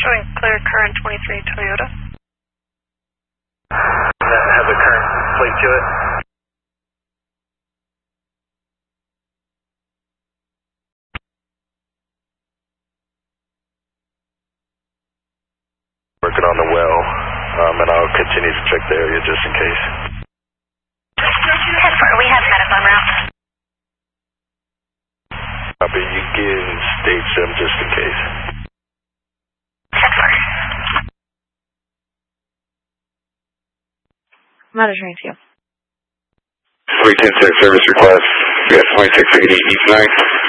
Showing clear current 23 Toyota. Has a current plate to it. Working on the well, and I'll continue to check the area just in case. We have medical en route. Copy, you can stage them just in case. Monitoring to you. 310 service request, yes, 2680 East 9.